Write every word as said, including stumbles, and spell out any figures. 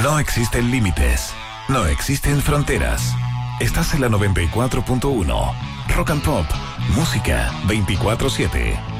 No existen límites, no existen fronteras. Estás en la noventa y cuatro punto uno. Rock and Pop, música veinticuatro siete.